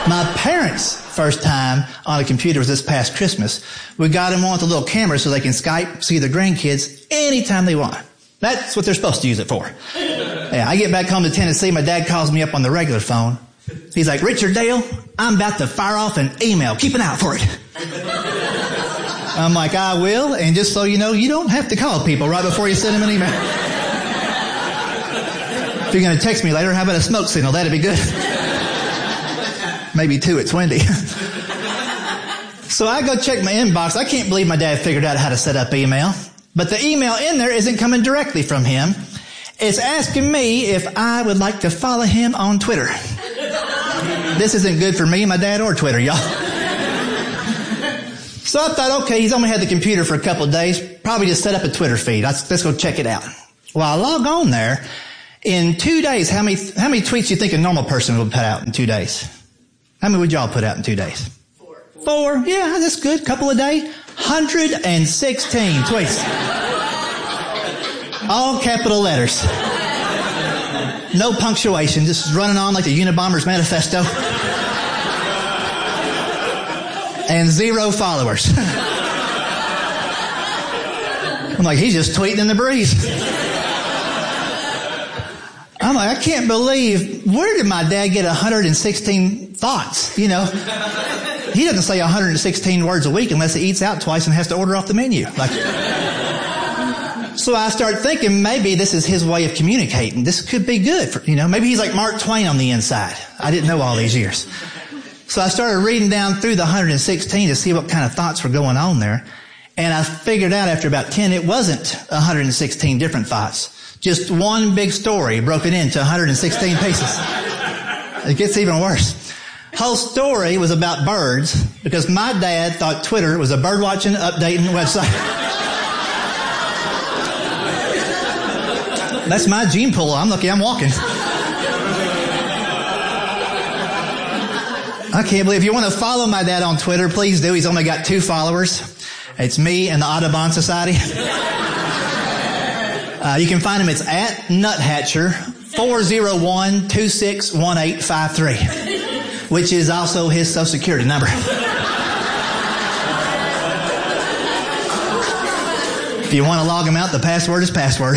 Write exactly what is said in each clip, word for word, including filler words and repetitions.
My parents' first time on a computer was this past Christmas. We got them on with a little camera so they can Skype, see their grandkids anytime they want. That's what they're supposed to use it for. Yeah, I get back home to Tennessee, my dad calls me up on the regular phone. He's like, Richard Dale, I'm about to fire off an email. Keep an eye out for it. I'm like, I will, and just so you know, you don't have to call people right before you send them an email. If you're going to text me later, how about a smoke signal? That'd be good. Maybe two, it's windy. So I go check my inbox. I can't believe my dad figured out how to set up email. But the email in there isn't coming directly from him. It's asking me if I would like to follow him on Twitter. This isn't good for me, my dad, or Twitter, y'all. So I thought, okay, he's only had the computer for a couple of days. Probably just set up a Twitter feed. Let's, let's go check it out. Well, I log on there. In two days, how many how many tweets do you think a normal person would put out in two days? How many would y'all put out in two days? Four. Four? Yeah, that's good. Couple a day. one hundred sixteen tweets. All capital letters. No punctuation. Just running on like the Unabomber's manifesto. And zero followers. I'm like, he's just tweeting in the breeze. I'm like, I can't believe, where did my dad get one hundred sixteen thoughts? You know, he doesn't say one hundred sixteen words a week unless he eats out twice and has to order off the menu. Like, so I start thinking maybe this is his way of communicating. This could be good for, you know, maybe he's like Mark Twain on the inside. I didn't know all these years. So I started reading down through the one hundred sixteen to see what kind of thoughts were going on there. And I figured out after about ten, it wasn't one hundred sixteen different thoughts. Just one big story broken into one hundred sixteen pieces. It gets even worse. Whole story was about birds because my dad thought Twitter was a bird watching, updating website. That's my gene pool. I'm lucky I'm walking. I can't believe, if you want to follow my dad on Twitter, please do. He's only got two followers. It's me and the Audubon Society. Uh, you can find him. It's at Nuthatcher four oh one, two six one eight five three, which is also his social security number. If you want to log him out, the password is password.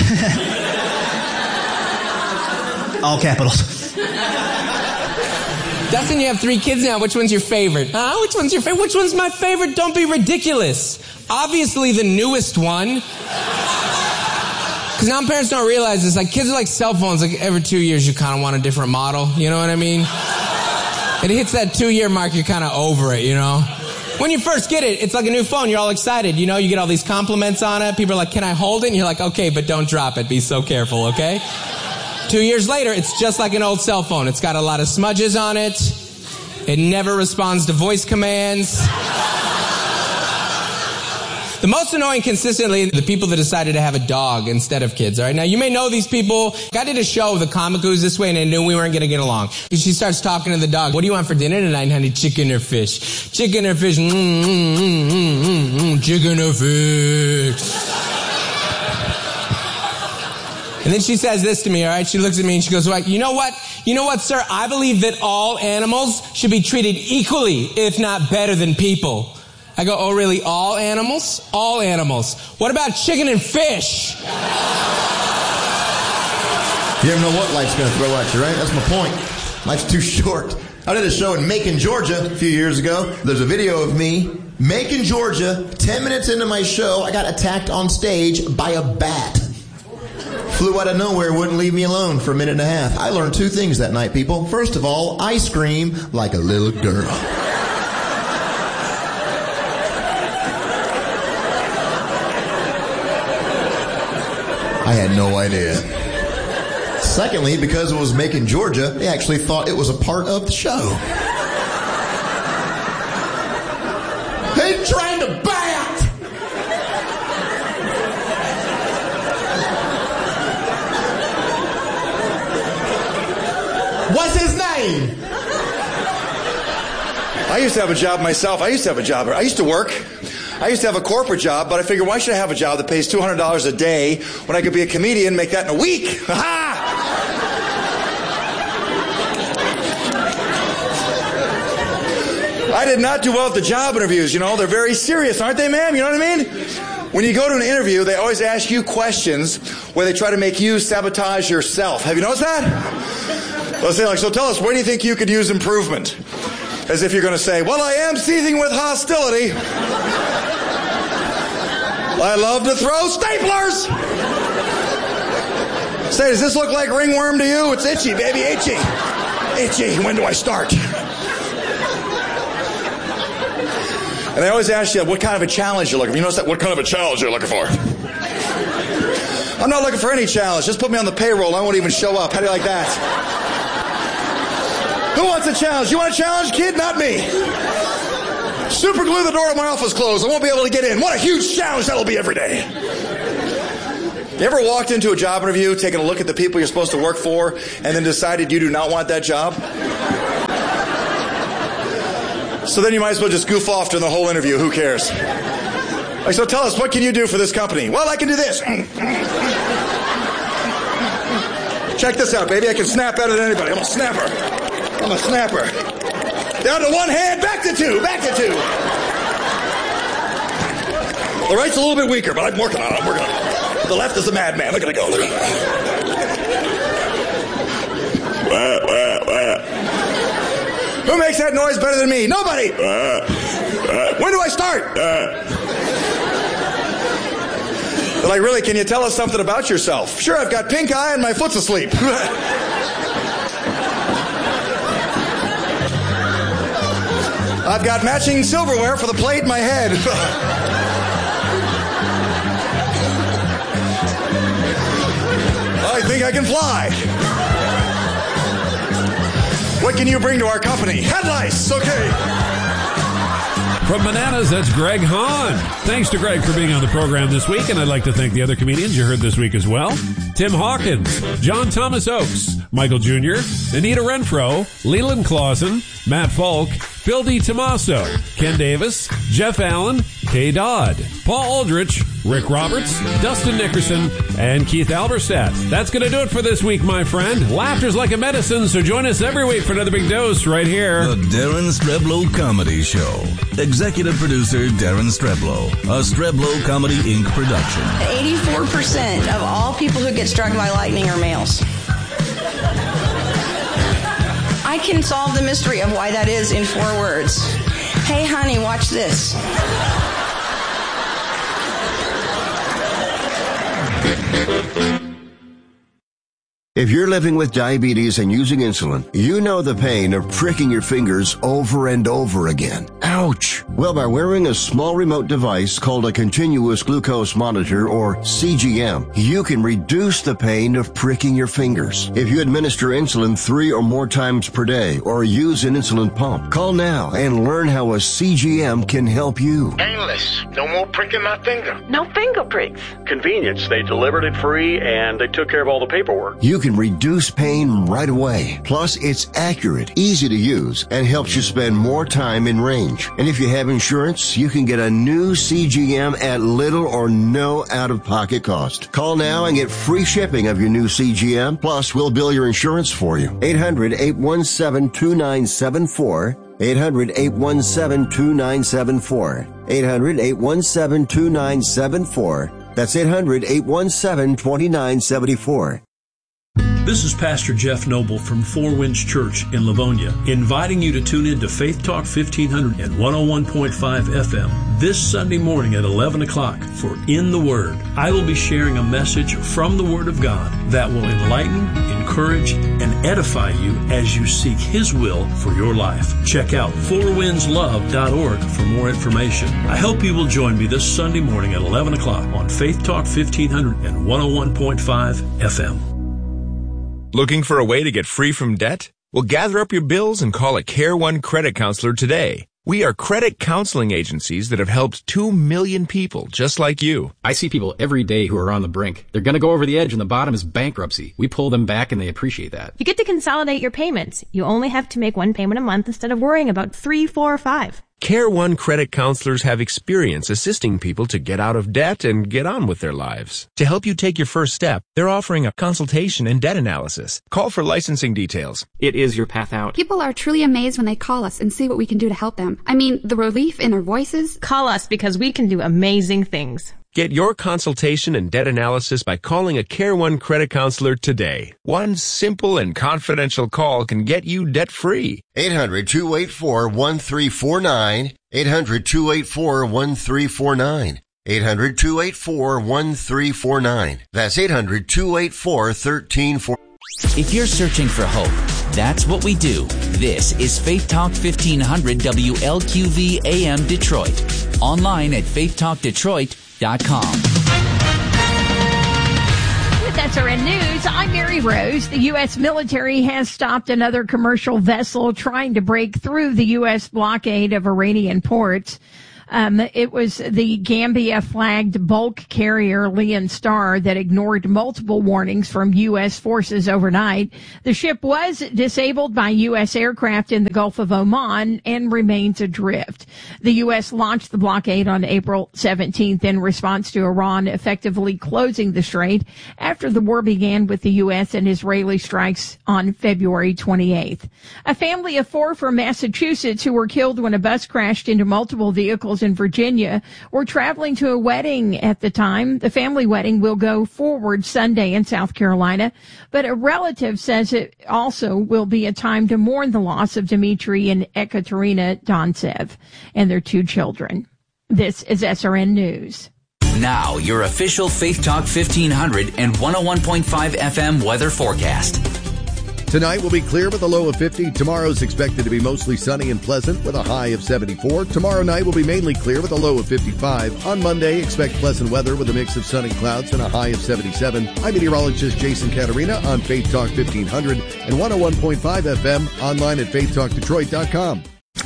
All capitals. Dustin, you have three kids now. Which one's your favorite? Huh? Which one's your favorite? Which one's my favorite? Don't be ridiculous. Obviously the newest one. Because now parents don't realize this. Like, kids are like cell phones. Like, every two years you kind of want a different model. You know what I mean? It hits that two-year mark, you're kind of over it, you know? When you first get it, it's like a new phone. You're all excited. You know, you get all these compliments on it. People are like, can I hold it? And you're like, okay, but don't drop it. Be so careful, okay? Two years later, it's just like an old cell phone. It's got a lot of smudges on it. It never responds to voice commands. The most annoying consistently, the people that decided to have a dog instead of kids, all right? Now, you may know these people. I did a show with a comic who's this way, and I knew we weren't going to get along. She starts talking to the dog. What do you want for dinner tonight, honey? Chicken or fish? Chicken or fish? Mm, mm, mm, mm, mm, chicken or fish? And then she says this to me, all right? She looks at me and she goes, well, you know what? You know what, sir? I believe that all animals should be treated equally, if not better than people. I go, oh, really? All animals? All animals. What about chicken and fish? You never know what life's going to throw at you, right? That's my point. Life's too short. I did a show in Macon, Georgia a few years ago. There's a video of me, Macon, Georgia. Ten minutes into my show, I got attacked on stage by a bat. Flew out of nowhere, wouldn't leave me alone for a minute and a half. I learned two things that night, people. First of all, I scream like a little girl. I had no idea. Secondly, because it was Macon, Georgia, they actually thought it was a part of the show. He trained a bat! What's his name? I used to have a job myself. I used to have a job. I used to work. I used to have a corporate job, but I figured, why should I have a job that pays two hundred dollars a day when I could be a comedian and make that in a week? Ha-ha! I did not do well at the job interviews, you know. They're very serious, aren't they, ma'am? You know what I mean? When you go to an interview, they always ask you questions where they try to make you sabotage yourself. Have you noticed that? They'll say, like, so tell us, where do you think you could use improvement? As if you're going to say, well, I am seething with hostility. I love to throw staplers. Say, does this look like ringworm to you? It's itchy, baby, itchy. Itchy. When do I start? And they always ask you, what kind of a challenge you're looking for. You notice that? What kind of a challenge you're looking for? I'm not looking for any challenge. Just put me on the payroll. I won't even show up. How do you like that? Who wants a challenge? You want a challenge, kid? Not me. Super glue the door of my office closed. I won't be able to get in. What a huge challenge that'll be every day. You ever walked into a job interview, taking a look at the people you're supposed to work for, and then decided you do not want that job? So then you might as well just goof off during the whole interview. Who cares? Like, so tell us, what can you do for this company? Well, I can do this. Check this out, baby. I can snap better than anybody. I'm a snapper. I'm a snapper. Down to one hand, back to two, back to two. The right's a little bit weaker, but I'm working on it. I'm working on it. The left is a madman. Look at it go. Look at it. Wah, wah, wah. Who makes that noise better than me? Nobody. Wah, wah. When do I start? They're like, really, can you tell us something about yourself? Sure, I've got pink eye and my foot's asleep. I've got matching silverware for the plate in my head. I think I can fly. What can you bring to our company? Headlights, okay. From Bananas, that's Greg Hahn. Thanks to Greg for being on the program this week, and I'd like to thank the other comedians you heard this week as well. Tim Hawkins, John Thomas Oakes, Michael Junior, Anita Renfro, Leland Clausen, Matt Falk, Phil DiTomaso, Ken Davis, Jeff Allen, Kay Dodd, Paul Aldrich, Rick Roberts, Dustin Nickerson, and Keith Alberstadt. That's going to do it for this week, my friend. Laughter's like a medicine, so join us every week for another big dose right here. The Darren Streblow Comedy Show. Executive producer Darren Streblow. A Streblow Comedy Incorporated production. eighty-four percent of all people who get struck by lightning are males. I can solve the mystery of why that is in four words. Hey, honey, watch this. If you're living with diabetes and using insulin, you know the pain of pricking your fingers over and over again. Ouch! Well, by wearing a small remote device called a continuous glucose monitor, or C G M, you can reduce the pain of pricking your fingers. If you administer insulin three or more times per day or use an insulin pump, call now and learn how a C G M can help you. Painless. No more pricking my finger. No finger pricks. Convenience. They delivered it free and they took care of all the paperwork. You can reduce pain right away. Plus, it's accurate, easy to use, and helps you spend more time in range. And if you have insurance, you can get a new C G M at little or no out-of-pocket cost. Call now and get free shipping of your new C G M. Plus, we'll bill your insurance for you. eight hundred, eight one seven, two nine seven four. eight hundred, eight one seven, two nine seven four. eight hundred, eight one seven, two nine seven four. That's eight hundred, eight one seven, two nine seven four. This is Pastor Jeff Noble from Four Winds Church in Livonia, inviting you to tune in to Faith Talk fifteen hundred and one oh one point five F M this Sunday morning at eleven o'clock for In the Word. I will be sharing a message from the Word of God that will enlighten, encourage, and edify you as you seek His will for your life. Check out four winds love dot org for more information. I hope you will join me this Sunday morning at eleven o'clock on Faith Talk fifteen hundred and one oh one point five F M. Looking for a way to get free from debt? Well, gather up your bills and call a Care One credit counselor today. We are credit counseling agencies that have helped two million people just like you. I see people every day who are on the brink. They're going to go over the edge and the bottom is bankruptcy. We pull them back and they appreciate that. You get to consolidate your payments. You only have to make one payment a month instead of worrying about three, four, or five. Care One credit counselors have experience assisting people to get out of debt and get on with their lives. To help you take your first step, they're offering a consultation and debt analysis. Call for licensing details. It is your path out. People are truly amazed when they call us and see what we can do to help them. I mean, the relief in their voices. Call us because we can do amazing things. Get your consultation and debt analysis by calling a Care One credit counselor today. One simple and confidential call can get you debt-free. eight hundred, two eight four, one three four nine. eight hundred, two eight four, one three four nine. eight hundred, two eight four, one three four nine. That's eight hundred, two eight four, one three four nine. If you're searching for hope, that's what we do. This is Faith Talk fifteen hundred W L Q V A M Detroit. Online at faith talk detroit dot com. With S R N News, I'm Mary Rose. The U S military has stopped another commercial vessel trying to break through the U S blockade of Iranian ports. Um, it was the Gambia-flagged bulk carrier Leon Star that ignored multiple warnings from U S forces overnight. The ship was disabled by U S aircraft in the Gulf of Oman and remains adrift. The U S launched the blockade on April seventeenth in response to Iran effectively closing the strait after the war began with the U S and Israeli strikes on February twenty-eighth. A family of four from Massachusetts who were killed when a bus crashed into multiple vehicles in Virginia were traveling to a wedding at the time. The family wedding will go forward Sunday in South Carolina, but a relative says it also will be a time to mourn the loss of Dmitry and Ekaterina Doncev and their two children. This is S R N News. Now, your official Faith Talk fifteen hundred and one oh one point five F M weather forecast. Tonight will be clear with a low of fifty. Tomorrow's expected to be mostly sunny and pleasant with a high of seventy-four. Tomorrow night will be mainly clear with a low of fifty-five. On Monday, expect pleasant weather with a mix of sun and clouds and a high of seventy-seven. I'm meteorologist Jason Caterina on Faith Talk fifteen hundred and one oh one point five F M, online at faith talk detroit dot com.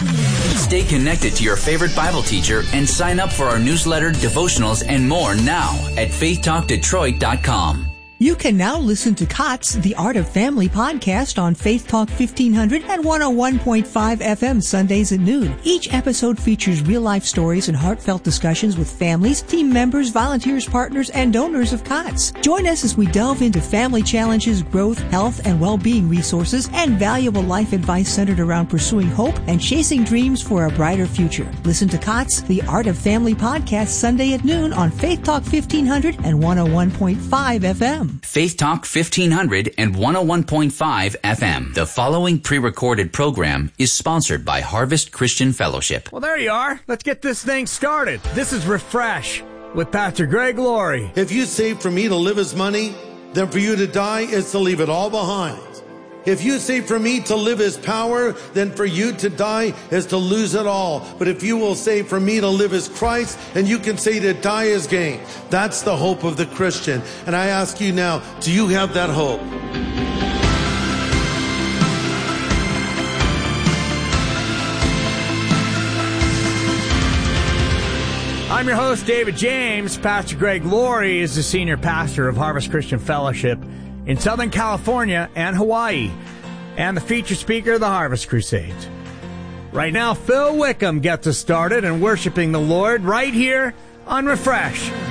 Stay connected to your favorite Bible teacher and sign up for our newsletter, devotionals, and more now at faith talk detroit dot com. You can now listen to COTS, The Art of Family podcast on Faith Talk fifteen hundred and one oh one point five F M Sundays at noon. Each episode features real-life stories and heartfelt discussions with families, team members, volunteers, partners, and donors of COTS. Join us as we delve into family challenges, growth, health, and well-being resources, and valuable life advice centered around pursuing hope and chasing dreams for a brighter future. Listen to COTS, The Art of Family podcast Sunday at noon on Faith Talk fifteen hundred and one oh one point five F M. Faith Talk fifteen hundred and one oh one point five F M. The following pre-recorded program is sponsored by Harvest Christian Fellowship. Well, there you are. Let's get this thing started. This is Refresh with Pastor Greg Laurie. If you save for me to live as money, then for you to die is to leave it all behind. If you say for me to live is power, then for you to die is to lose it all. But if you will say for me to live is Christ, and you can say to die is gain. That's the hope of the Christian. And I ask you now, do you have that hope? I'm your host, David James. Pastor Greg Laurie is the senior pastor of Harvest Christian Fellowship in Southern California and Hawaii, and the featured speaker of the Harvest Crusades. Right now, Phil Wickham gets us started in worshiping the Lord right here on Refresh.